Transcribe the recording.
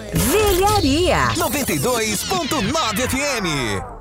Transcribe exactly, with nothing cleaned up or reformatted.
Velharia noventa e dois ponto nove F M.